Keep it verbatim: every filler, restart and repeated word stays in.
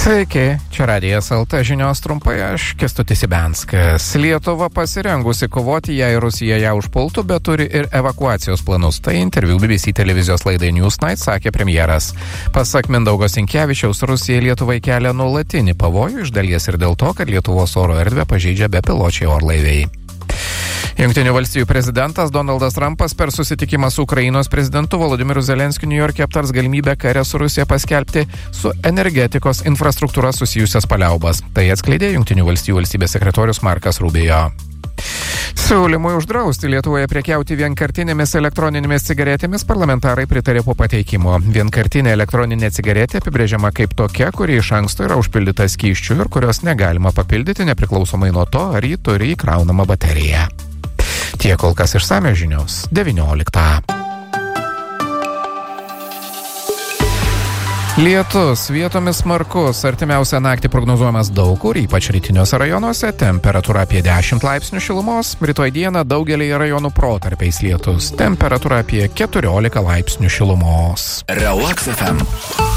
Sveiki, čia Radijas L T žinios trumpai, aš Kęstutis Ibenskas. Lietuva pasirengusi kovoti, jei Rusija ją užpultų, bet turi ir evakuacijos planus. Tai interviu B B C televizijos laidai Newsnight sakė premjeras. Pasak Mindaugo Sinkevičiaus, Rusija Lietuvai kelia nuolatinį pavojų, iš dalies ir dėl to, kad Lietuvos oro erdvę pažeidžia bepiločiai orlaiviai. Jungtinių valstijų prezidentas Donaldas Trumpas per susitikimą su Ukrainos prezidentu Volodymyru Zelenskiu Niujorke aptars galimybę kare su Rusija paskelbti su energetikos infrastruktūra susijusias paliaubas. Tai atskleidė Jungtinių valstijų valstybės sekretorius Markas Rubio. Siūlymui uždrausti Lietuvoje prekiauti vienkartinėmis elektroninėmis cigaretėmis parlamentarai pritarė po pateikimo. Vienkartinė elektroninė cigaretė apibrėžiama kaip tokia, kuri iš anksto yra užpildyta skysčių ir kurios negalima papildyti nepriklausomai nuo to, ar ji turi įkraunamą bateriją. Tie kol kas išsamios žinios devynioliktą. Lietus vietomis smarkus, artimiausią naktį prognozuojamas daug kur, ypač rytiniuose rajonuose, temperatūra apie dešimt laipsnių šilumos, rytoj dieną daugelyje rajonų protarpiais lietus, temperatūra apie keturiolika laipsnių šilumos. Relax F M.